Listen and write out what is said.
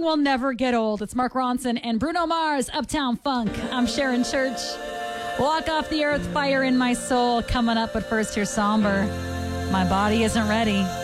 song will never get old. It's Mark Ronson and Bruno Mars, Uptown Funk. I'm Sharon Church. Walk off the earth, fire in my soul. Coming up, but first here's Somber. My body isn't ready.